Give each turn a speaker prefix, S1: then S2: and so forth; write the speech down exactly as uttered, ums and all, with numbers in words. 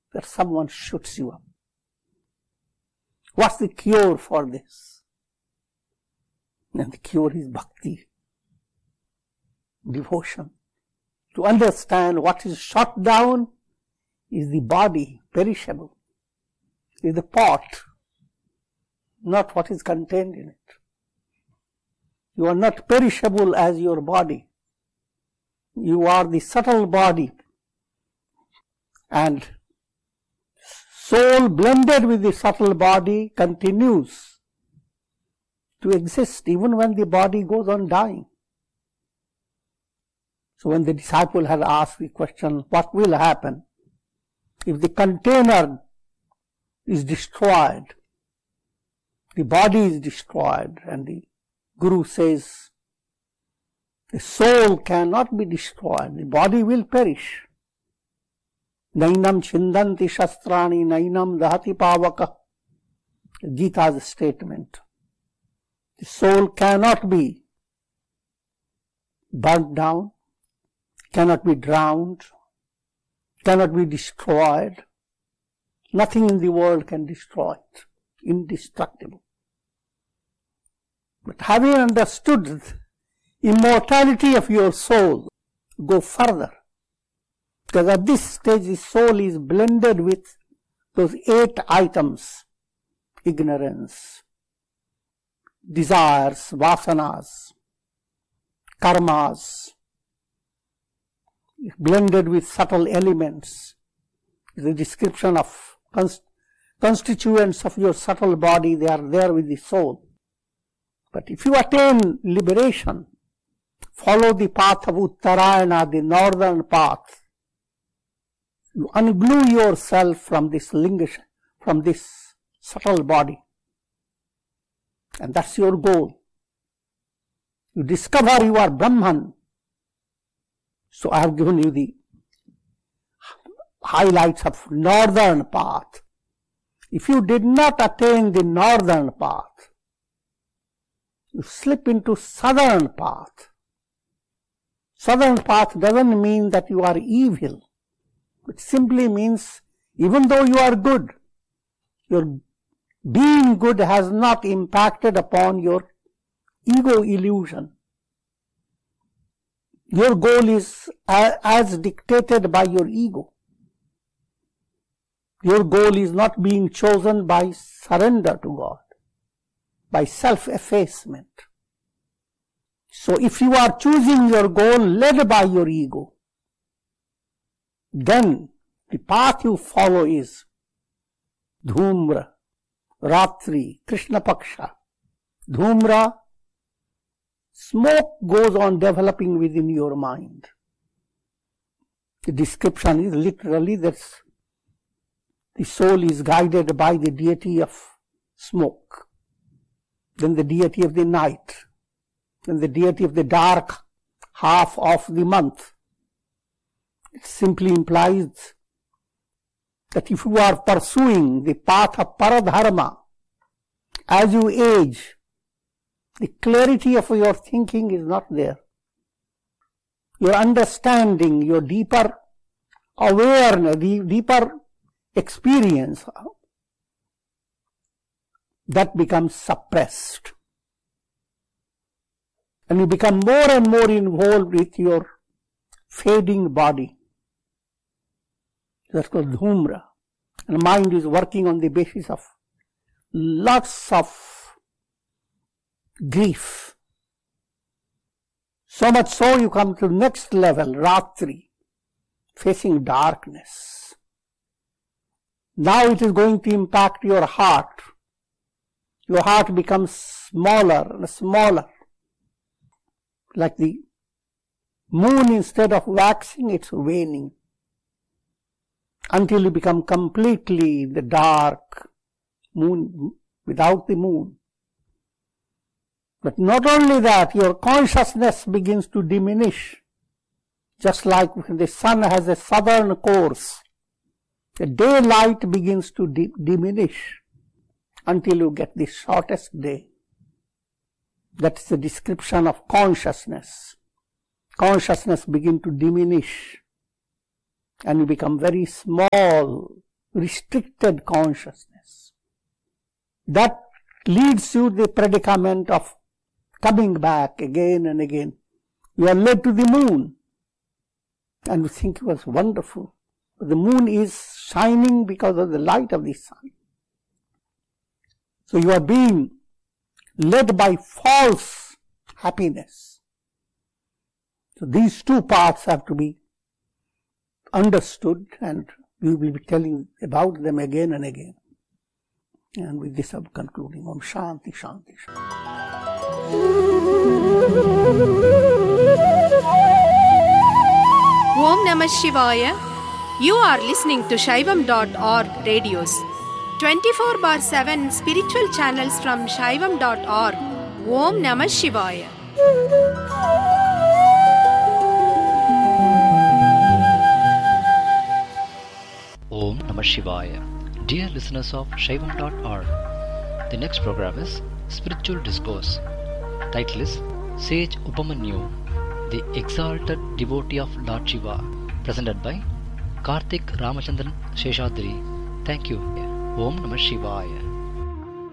S1: that someone shoots you up. What's the cure for this? And the cure is bhakti, devotion. To understand what is shot down is the body, perishable, is the pot, not what is contained in it. You are not perishable as your body. You are the subtle body, and soul blended with the subtle body continues to exist even when the body goes on dying. So when the disciple had asked the question, what will happen if the container is destroyed, the body is destroyed, and the Guru says, the soul cannot be destroyed, the body will perish. Nainam chindanti shastrani, nainam dahati pavaka. Gita's statement. The soul cannot be burnt down, cannot be drowned, cannot be destroyed. Nothing in the world can destroy it. Indestructible. But having understood the immortality of your soul, go further. Because at this stage the soul is blended with those eight items: ignorance, desires, vasanas, karmas, blended with subtle elements. The description of const constituents of your subtle body, they are there with the soul. But if you attain liberation, follow the path of Uttarayana, the northern path, you unglue yourself from this linga, from this subtle body. And that's your goal. You discover you are Brahman. So I have given you the highlights of northern path. If you did not attain the northern path, you slip into southern path. Southern path doesn't mean that you are evil. It simply means even though you are good, your being good has not impacted upon your ego illusion. Your goal is as dictated by your ego. Your goal is not being chosen by surrender to God, by self-effacement. So if you are choosing your goal led by your ego, then the path you follow is Dhumra, Ratri, Krishna Paksha. Dhumra, smoke goes on developing within your mind. The description is literally that the soul is guided by the deity of smoke, then the deity of the night, then the deity of the dark half of the month. It simply implies that if you are pursuing the path of paradharma, as you age, the clarity of your thinking is not there. Your understanding, your deeper awareness, the deeper experience, that becomes suppressed. And you become more and more involved with your fading body. That's called dhumra. And mind is working on the basis of lots of grief. So much so you come to next level, ratri, facing darkness. Now it is going to impact your heart. Your heart becomes smaller and smaller. Like the moon, instead of waxing, it's waning. Until you become completely the dark moon, without the moon. But not only that, your consciousness begins to diminish. Just like the sun has a southern course, the daylight begins to di diminish until you get the shortest day. That's the description of consciousness. Consciousness begins to diminish and you become very small restricted consciousness. That leads you to the predicament of coming back again and again. You are led to the moon and you think it was wonderful. The moon is shining because of the light of the sun. So you are being led by false happiness. So these two parts have to be understood, and we will be telling about them again and again. And with this I'm concluding. Om Shanti Shanti Shanti.
S2: Om Namah Shivaya. You are listening to Shaivam dot org radios. twenty-four bar seven spiritual channels from Shaivam dot org. Om Namah Shivaya.
S3: Om Namah Shivaya. Dear listeners of Shaivam dot org, the next program is Spiritual Discourse. Title is Sage Upamanyu, the Exalted Devotee of Lord Shiva, presented by Karthik Ramachandran Sheshadri. Thank you. Om Namah Shivaya.